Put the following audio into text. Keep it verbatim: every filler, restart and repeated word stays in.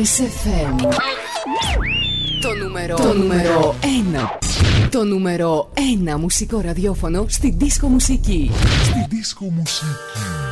Kiss εφ εμ. Το νούμερο, το νούμερο ένα. Το νούμερο ένα μουσικό ραδιόφωνο στην δίσκο μουσική. Στην δίσκο μουσική.